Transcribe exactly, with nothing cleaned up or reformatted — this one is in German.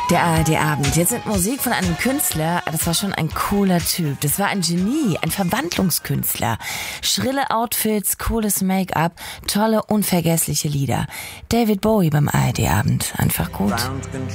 Der A R D-Abend. Jetzt sind Musik von einem Künstler, das war schon ein cooler Typ. Das war ein Genie, ein Verwandlungskünstler. Schrille Outfits, cooles Make-up, tolle, unvergessliche Lieder. David Bowie beim A R D-Abend. Einfach gut.